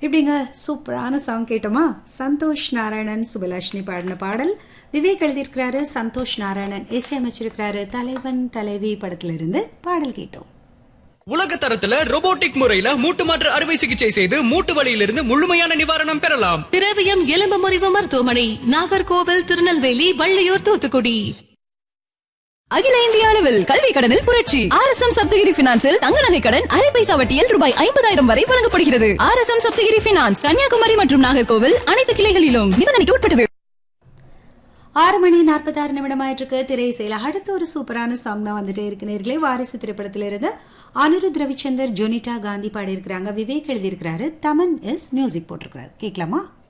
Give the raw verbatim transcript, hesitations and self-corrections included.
இப்படிங்க சூப்பரான சாங் கேட்டோமா? சந்தோஷ் நாராயணன் சுபலட்சுமி பாடின பாடல். விவேக் எழுதியிருக்கிறாரு, சந்தோஷ் நாராயணன் இசையமைச்சிருக்கிறாரு. தலைவன் தலைவி படத்துல இருந்து பாடல் கேட்டோம். உலக தரத்துல ரோபோட்டிக் முறையில மூட்டு மாற்று அறுவை சிகிச்சை செய்து மூட்டு வலியிலிருந்து முழுமையான நிவாரணம் பெறலாம். திரவியம் எலும்பு முறிவு மருத்துவமனை, நாகர்கோவில், திருநெல்வேலி, வள்ளியூர், தூத்துக்குடி. அகில இந்திய அளவில் கல்வி கடனில் புரட்சி. ஆர் எஸ் எம் சப்தகிரி பினான்சில் தங்க நகை கடன் அரை பைசா வட்டியில் ரூபாய் ஐம்பதாயிரம் வரை வழங்கப்படுகிறது. R S M Saptagiri finance, Kanyakumari மற்றும் நாகர்கோவில் அனைத்து கிளைகளிலும் நிபந்தனைக்கு உட்பட்டது. ஆறு மணி நாற்பத்தி ஆறு நிமிடமாயிட்டிருக்கு. திரை இசையில அடுத்த ஒரு சூப்பரான சாங் தான் வந்துட்டே இருக்கு நேர்களே. வாரிசு திரைப்படத்திலிருந்து அனிருத் ரவிச்சந்தர், ஜொனிட்டா காந்தி பாடியிருக்கிறாங்க. விவேக் எழுதியிருக்கிறாரு, தமன் எஸ் மியூசிக் போட்டிருக்கிறாரு. கேட்கலாமா?